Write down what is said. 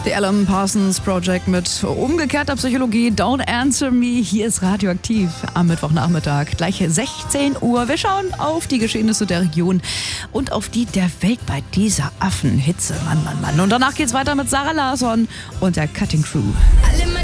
The Alan Parsons Project mit umgekehrter Psychologie. Don't Answer Me. Hier ist Radioaktiv am Mittwochnachmittag. Gleich 16 Uhr. Wir schauen auf die Geschehnisse der Region und auf die der Welt bei dieser Affenhitze. Mann, Mann, Mann. Und danach geht's weiter mit Sarah Larsson und der Cutting Crew.